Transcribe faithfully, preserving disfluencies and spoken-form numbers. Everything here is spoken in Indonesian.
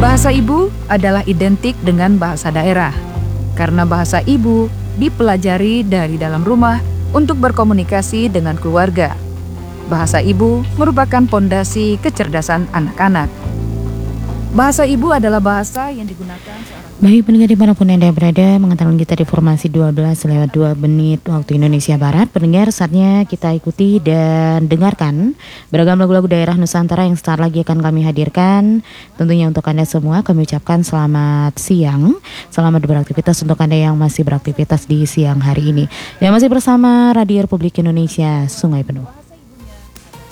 Bahasa ibu adalah identik dengan bahasa daerah, karena bahasa ibu dipelajari dari dalam rumah untuk berkomunikasi dengan keluarga. Bahasa ibu merupakan pondasi kecerdasan anak-anak. Bahasa ibu adalah bahasa yang digunakan seorang... Baik pendengar dimanapun Anda berada, mengetahui kita di formasi dua belas lewat dua menit waktu Indonesia Barat. Pendengar, saatnya kita ikuti dan dengarkan beragam lagu-lagu daerah Nusantara yang sebentar lagi akan kami hadirkan. Tentunya untuk Anda semua kami ucapkan selamat siang, selamat beraktivitas untuk Anda yang masih beraktivitas di siang hari ini. Yang masih bersama Radio Republik Indonesia Sungai Penuh.